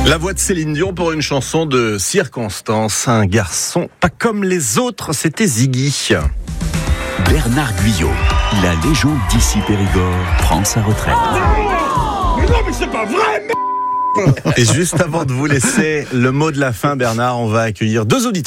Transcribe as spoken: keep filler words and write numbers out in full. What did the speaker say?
La voix de Céline Dion pour une chanson de circonstance. Un garçon pas comme les autres, c'était Ziggy. Bernard Guyot, la légende d'ici Périgord, prend sa retraite. Mais non, mais c'est pas vrai. Et juste avant de vous laisser le mot de la fin, Bernard, on va accueillir deux auditeurs.